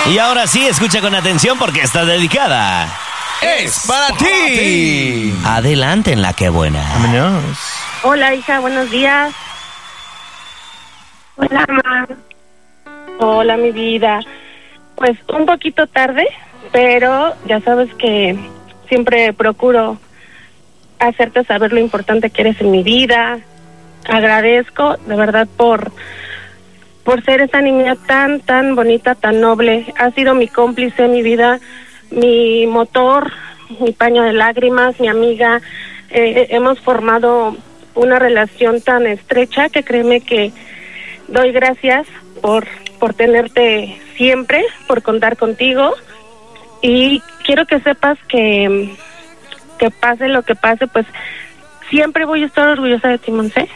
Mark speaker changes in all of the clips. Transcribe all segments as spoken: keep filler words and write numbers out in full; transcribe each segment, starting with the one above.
Speaker 1: Y ahora sí, escucha con atención porque está dedicada.
Speaker 2: ¡Es para ti!
Speaker 1: Adelante en la que buena.
Speaker 2: Vámonos.
Speaker 3: Hola, hija, buenos días. Hola, mamá. Hola, mi vida. Pues un poquito tarde, pero ya sabes que siempre procuro hacerte saber lo importante que eres en mi vida. Agradezco, de verdad, por... por ser esa niña tan, tan bonita, tan noble. Has sido mi cómplice, mi vida, mi motor, mi paño de lágrimas, mi amiga. Eh, hemos formado una relación tan estrecha que créeme que doy gracias por, por tenerte siempre, por contar contigo. Y quiero que sepas que, que pase lo que pase, pues siempre voy a estar orgullosa de ti, Monse.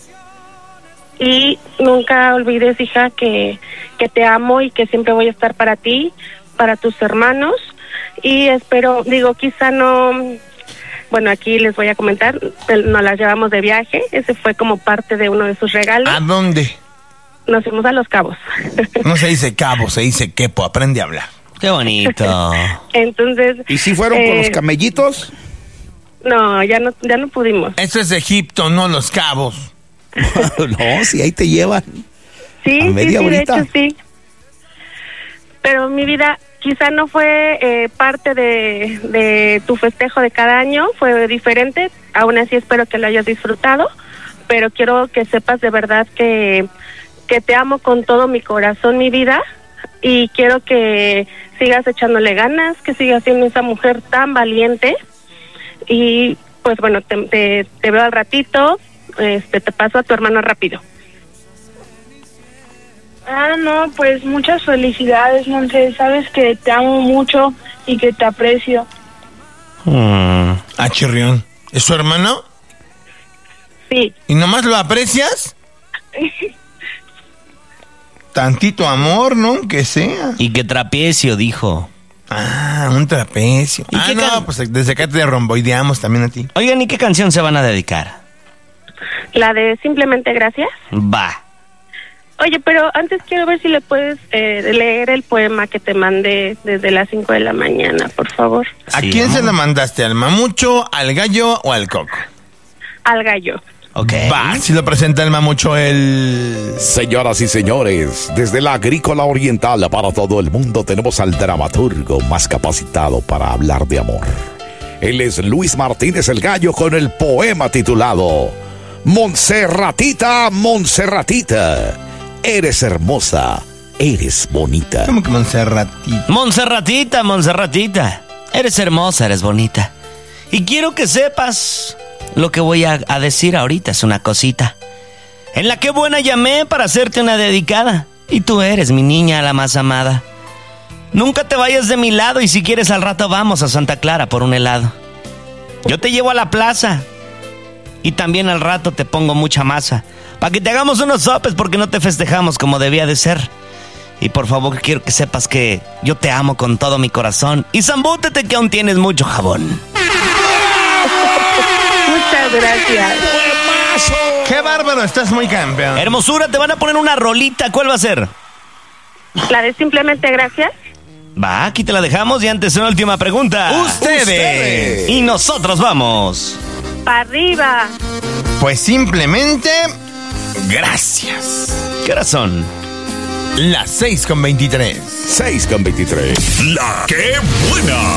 Speaker 3: Y nunca olvides, hija, que, que te amo y que siempre voy a estar para ti, para tus hermanos. Y espero, digo, quizá no... Bueno, aquí les voy a comentar, nos las llevamos de viaje. Ese fue como parte de uno de sus regalos.
Speaker 2: ¿A dónde?
Speaker 3: Nos fuimos a Los Cabos.
Speaker 2: No se dice cabo, se dice quepo. Aprende a hablar.
Speaker 1: Qué bonito.
Speaker 3: Entonces...
Speaker 4: ¿Y si fueron
Speaker 3: eh,
Speaker 4: con los camellitos?
Speaker 3: No, ya no, ya no pudimos.
Speaker 2: Eso es Egipto, no Los Cabos.
Speaker 4: No, si ahí te llevan.
Speaker 3: Sí,
Speaker 4: a
Speaker 3: sí,
Speaker 4: media
Speaker 3: sí, de
Speaker 4: horita.
Speaker 3: hecho sí. Pero mi vida quizá no fue eh, parte de, de tu festejo de cada año, fue diferente. Aún así espero que lo hayas disfrutado, pero quiero que sepas de verdad que, que te amo con todo mi corazón, mi vida, y quiero que sigas echándole ganas, que sigas siendo esa mujer tan valiente. Y pues bueno, te, te, te veo al ratito. Este, te paso a tu hermano rápido.
Speaker 5: Ah, no, pues muchas felicidades, Monse. Sabes que te amo mucho y que te aprecio.
Speaker 1: Hmm.
Speaker 2: Ah, chirrión. ¿Es su hermano?
Speaker 3: Sí.
Speaker 2: ¿Y nomás lo aprecias? Tantito amor, ¿no? Que sea.
Speaker 1: Y que trapecio, dijo.
Speaker 2: Ah, un trapecio.
Speaker 1: ¿Y
Speaker 2: Ah,
Speaker 1: qué
Speaker 2: no,
Speaker 1: can-
Speaker 2: pues desde acá te romboideamos también a ti.
Speaker 1: Oigan, ¿y qué canción se van a dedicar?
Speaker 3: La de Simplemente Gracias.
Speaker 1: Va.
Speaker 3: Oye, pero antes quiero ver si le puedes eh, leer el poema que te mandé desde las cinco de la mañana, por favor.
Speaker 2: ¿A
Speaker 1: Sí,
Speaker 2: quién se
Speaker 1: amor.
Speaker 2: la mandaste? ¿Al mamucho, al gallo o al coco?
Speaker 3: Al gallo.
Speaker 1: Ok.
Speaker 2: Va, si lo presenta el mamucho el...
Speaker 6: Señoras y señores, desde la Agrícola Oriental para todo el mundo tenemos al dramaturgo más capacitado para hablar de amor. Él es Luis Martínez el Gallo con el poema titulado Monserratita, Monserratita, eres hermosa, eres bonita.
Speaker 2: ¿Cómo que Monserratita?
Speaker 1: Monserratita, Monserratita. Eres hermosa, eres bonita. Y quiero que sepas lo que voy a, a decir ahorita, es una cosita. En la que buena llamé para hacerte una dedicada. Y tú eres mi niña la más amada. Nunca te vayas de mi lado y si quieres al rato vamos a Santa Clara por un helado. Yo te llevo a la plaza y también al rato te pongo mucha masa para que te hagamos unos sopes porque no te festejamos como debía de ser. Y por favor quiero que sepas que yo te amo con todo mi corazón y zambútete que aún tienes mucho jabón.
Speaker 3: Muchas gracias.
Speaker 2: ¡Qué bárbaro! Estás muy campeón.
Speaker 1: Hermosura, te van a poner una rolita. ¿Cuál va a ser?
Speaker 3: La de Simplemente Gracias.
Speaker 1: Va, aquí te la dejamos y antes una última pregunta.
Speaker 2: Ustedes.
Speaker 1: Y nosotros vamos.
Speaker 3: Para arriba.
Speaker 2: Pues simplemente... Gracias.
Speaker 1: ¿Qué horas son?
Speaker 2: Las seis con veintitrés.
Speaker 6: seis con veintitrés.
Speaker 7: La que buena.